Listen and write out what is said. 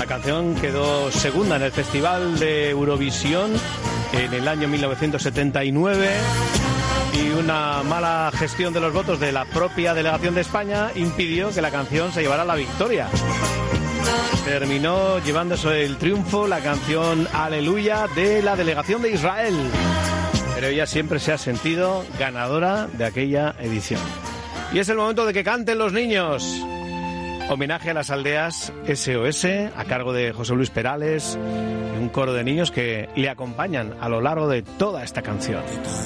La canción quedó segunda en el Festival de Eurovisión en el año 1979 y una mala gestión de los votos de la propia delegación de España impidió que la canción se llevara la victoria. Terminó llevándose el triunfo la canción Aleluya de la delegación de Israel. Pero ella siempre se ha sentido ganadora de aquella edición. Y es el momento de que canten los niños. Homenaje a las aldeas SOS a cargo de José Luis Perales y un coro de niños que le acompañan a lo largo de toda esta canción.